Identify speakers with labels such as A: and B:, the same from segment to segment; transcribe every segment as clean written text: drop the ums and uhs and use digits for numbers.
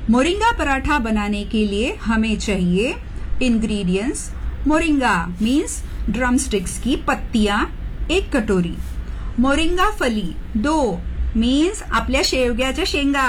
A: Moringa paratha बनाने के लिए हमें चाहिए इंग्रेडिएंट्स। मोरिंगा मीन्स ड्रमस्टिक्स की पत्तियां 1 कटोरी, मोरिंगा फली 2 मीन्स आपल्या शेवग्याच्या शेंगा,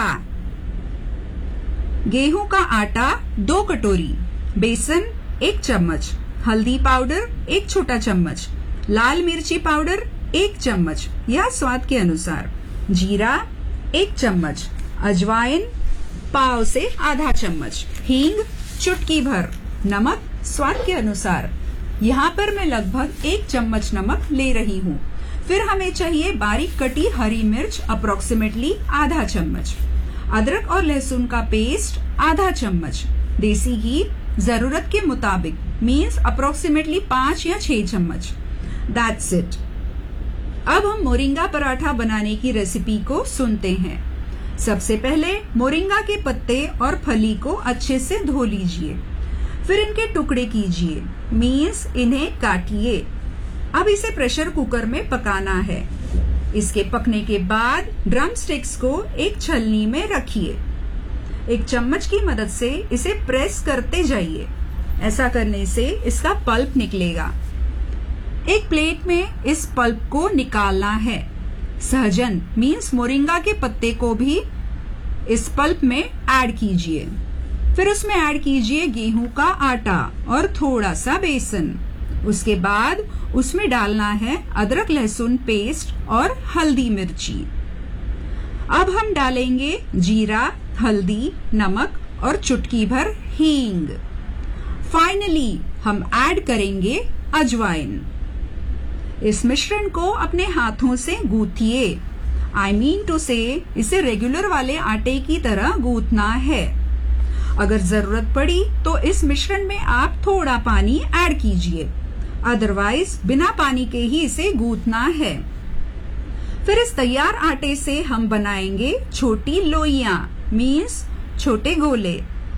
A: गेहूं का आटा 2 कटोरी, बेसन 1 चम्मच, हल्दी पाउडर 1 छोटा चम्मच, लाल मिर्ची पाउडर 1 चम्मच या स्वाद के अनुसार, जीरा 1 चम्मच, अजवाइन पाव से आधा चम्मच, हींग चुटकी भर, नमक स्वाद के अनुसार। यहाँ पर मैं लगभग 1 चम्मच नमक ले रही हूँ। फिर हमें चाहिए बारीक कटी हरी मिर्च अप्रोक्सीमेटली आधा चम्मच, अदरक और लहसुन का पेस्ट आधा चम्मच, देसी घी जरूरत के मुताबिक मीन्स अप्रोक्सीमेटली 5 या 6 चम्मच। That's it. अब हम मोरिंगा पराठा बनाने की रेसिपी को सुनते हैं। सबसे पहले मोरिंगा के पत्ते और फली को अच्छे से धो लीजिए, फिर इनके टुकड़े कीजिए मीन्स इन्हें काटिए। अब इसे प्रेशर कुकर में पकाना है। इसके पकने के बाद ड्रम स्टिक्स को एक छलनी में रखिए। एक चम्मच की मदद से इसे प्रेस करते जाइए। ऐसा करने से इसका पल्प निकलेगा। एक प्लेट में इस पल्प को निकालना है। सहजन मीन्स मोरिंगा के पत्ते को भी इस पल्प में ऐड कीजिए। फिर उसमें ऐड कीजिए गेहूं का आटा और थोड़ा सा बेसन। उसके बाद उसमें डालना है अदरक लहसुन पेस्ट और हल्दी मिर्ची। अब हम डालेंगे जीरा, हल्दी, नमक और चुटकी भर हींग। फाइनली हम ऐड करेंगे अजवाइन। इस मिश्रण को अपने हाथों से गूंथिए। आई मीन टू से इसे रेगुलर वाले आटे की तरह गूंथना है। अगर जरूरत पड़ी तो इस मिश्रण में आप थोड़ा पानी ऐड कीजिए, अदरवाइज बिना पानी के ही इसे गूंथना है। फिर इस तैयार आटे से हम बनाएंगे छोटी लोइयां मीन्स छोटे गोले।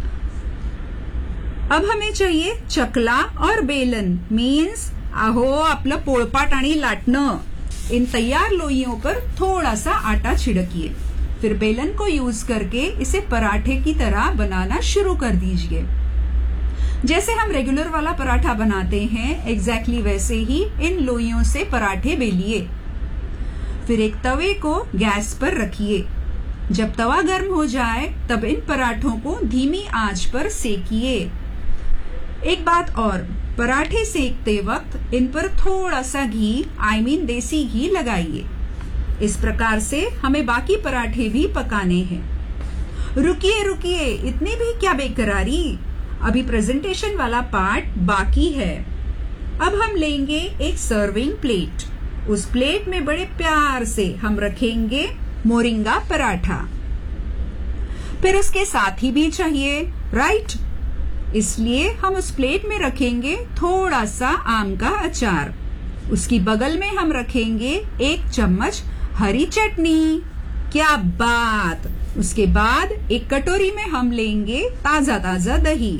A: अब हमें चाहिए चकला और बेलन मीन्स आपलं पोळपाट आणि लाटणं। इन तैयार लोइयों पर थोड़ा सा आटा छिड़किए, फिर बेलन को यूज करके इसे पराठे की तरह बनाना शुरू कर दीजिए। जैसे हम रेगुलर वाला पराठा बनाते हैं एग्जैक्टली वैसे ही इन लोइयों से पराठे बेलिए। फिर एक तवे को गैस पर रखिए। जब तवा गर्म हो जाए तब इन पराठों को धीमी आंच पर सेकिए। एक बात और, पराठे सेकते वक्त इन पर थोड़ा सा घी आई मीन देसी घी लगाइए। इस प्रकार से हमें बाकी पराठे भी पकाने हैं। रुकिए रुकिए, इतनी भी क्या बेकरारी, अभी प्रेजेंटेशन वाला पार्ट बाकी है। अब हम लेंगे एक सर्विंग प्लेट। उस प्लेट में बड़े प्यार से हम रखेंगे मोरिंगा पराठा। फिर उसके साथ ही भी चाहिए, राइट? इसलिए हम उस प्लेट में रखेंगे थोड़ा सा आम का अचार। उसकी बगल में हम रखेंगे 1 चम्मच हरी चटनी। क्या बात! उसके बाद एक कटोरी में हम लेंगे ताजा ताजा दही।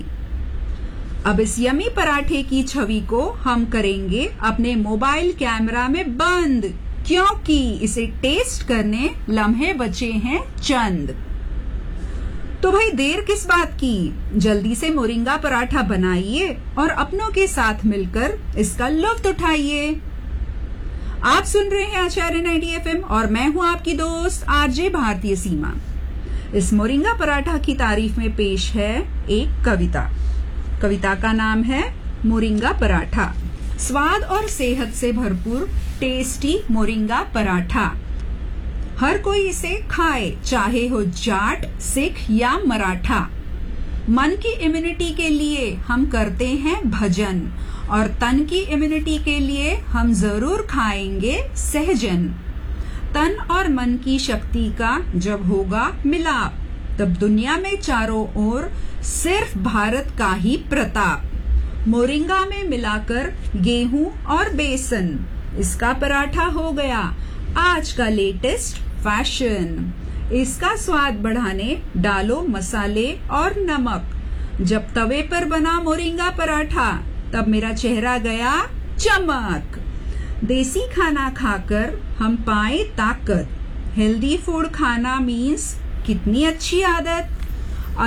A: अब इस यमी पराठे की छवि को हम करेंगे अपने मोबाइल कैमरा में बंद, क्योंकि इसे टेस्ट करने लम्हे बचे हैं चंद। तो भाई देर किस बात की, जल्दी से मोरिंगा पराठा बनाइए और अपनों के साथ मिलकर इसका लुत्फ उठाइए। आप सुन रहे हैं आचार्य 90 FM और मैं हूं आपकी दोस्त आरजे भारतीय सीमा। इस मोरिंगा पराठा की तारीफ में पेश है एक कविता। कविता का नाम है मोरिंगा पराठा। स्वाद और सेहत से भरपूर टेस्टी मोरिंगा पराठा। हर कोई इसे खाए, चाहे हो जाट, सिख या मराठा। मन की इम्यूनिटी के लिए हम करते हैं भजन और तन की इम्यूनिटी के लिए हम जरूर खाएंगे सहजन। तन और मन की शक्ति का जब होगा मिलाप, तब दुनिया में चारों ओर सिर्फ भारत का ही प्रताप। मोरिंगा में मिलाकर गेहूं और बेसन, इसका पराठा हो गया आज का लेटेस्ट फैशन। इसका स्वाद बढ़ाने डालो मसाले और नमक। जब तवे पर बना मोरिंगा पराठा तब मेरा चेहरा गया चमक। देसी खाना खाकर हम पाए ताकत। हेल्दी फूड खाना मीन्स कितनी अच्छी आदत।